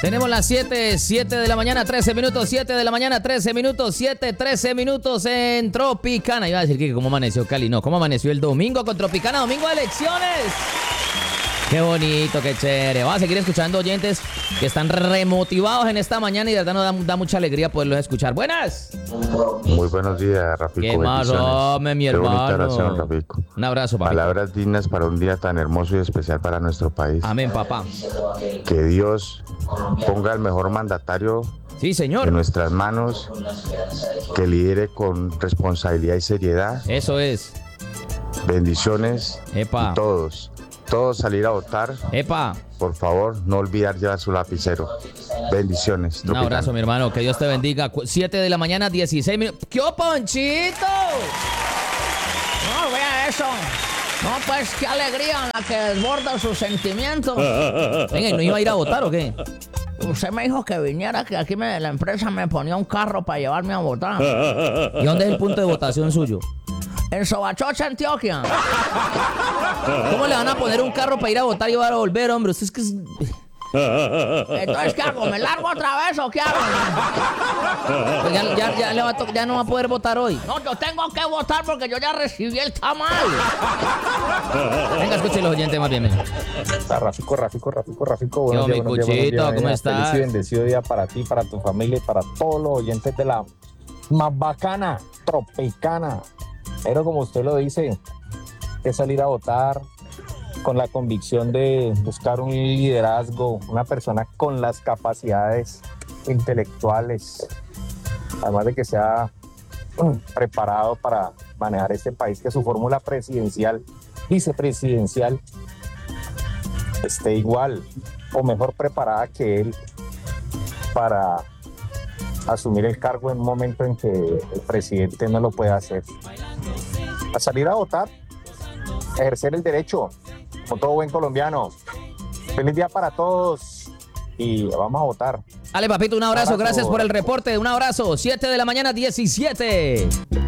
Tenemos las 7 de la mañana, 13 minutos, 7 de la mañana, 13 minutos, 13 minutos en Tropicana. Iba a decir que cómo amaneció Cali, no, cómo amaneció el domingo con Tropicana, domingo de elecciones. Qué bonito, qué chévere. Vamos a seguir escuchando oyentes que están remotivados en esta mañana y de verdad nos da mucha alegría poderlos escuchar. ¡Buenas! Muy buenos días, Rafico. ¿Qué más, hombre, mi hermano? Qué bonita oración, Rafico. Un abrazo, papá. Palabras dignas para un día tan hermoso y especial para nuestro país. Amén, papá. Que Dios ponga el mejor mandatario Sí, señor. en nuestras manos, que lidere con responsabilidad y seriedad. Eso es. Bendiciones. Epa. Y todos salir a votar. Epa. Por favor, no olvidar llevar su lapicero. Bendiciones. Un abrazo, mi hermano. Que Dios te bendiga. 7 de la mañana, 16 minutos. ¡Qué Ponchito! No, vea eso. No, pues qué alegría la que desborda sus sentimientos. Venga, ¿no iba a ir a votar o qué? Usted me dijo que viniera, que aquí la empresa me ponía un carro para llevarme a votar. ¿Y dónde es el punto de votación suyo? En Sobachocha, Antioquia. ¿Cómo le van a poner un carro para ir a votar y va a volver, hombre? Usted es que es... Entonces, ¿qué hago? ¿Me largo otra vez o qué hago? Pues ya no va a poder votar hoy. No, yo tengo que votar porque yo ya recibí el tamal. Venga, escuche los oyentes más bien. Rafico. Yo, mi cuchito, ¿cómo estás? Feliz y bendecido día para ti, para tu familia y para todos los oyentes de la más bacana, Tropicana. Pero como usted lo dice, es salir a votar con la convicción de buscar un liderazgo, una persona con las capacidades intelectuales, además de que sea preparado para manejar este país, que su fórmula presidencial, vicepresidencial, esté igual o mejor preparada que él para asumir el cargo en un momento en que el presidente no lo pueda hacer. A salir a votar, ejercer el derecho, como todo buen colombiano. Feliz día para todos y vamos a votar. Dale, papito, un abrazo. Gracias por el reporte. Un abrazo. 7 de la mañana, 17.